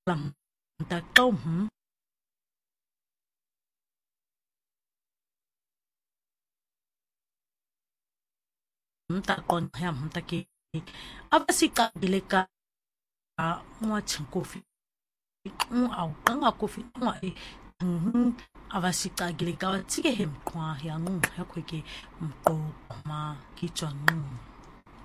lam ta tom ta kon ham ta ki avasika gileka mwa chinkofi au kanga kofi mwa avasika gileka tige hem kwa yangu yakweke mko ma kichwa